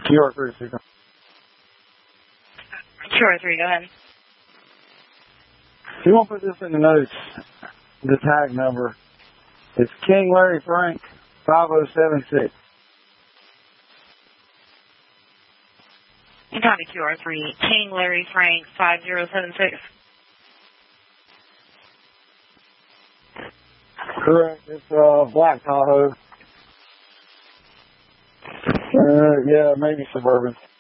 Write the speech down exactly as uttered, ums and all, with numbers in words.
Q R three, Q R three, go ahead. You want to put this in the notes, the tag number. It's King Larry Frank, five oh seven six. You copy Q R three, King Larry Frank, five oh seven six. Correct. It's uh, Black Tahoe. Uh, yeah, maybe Suburban.